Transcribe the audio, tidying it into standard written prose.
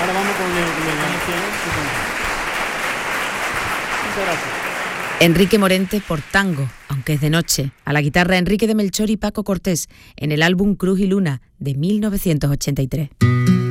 Ahora vamos con el Muchas gracias. Enrique Morente por Tango, aunque es de noche. A la guitarra Enrique de Melchor y Paco Cortés, en el álbum Cruz y Luna de 1983.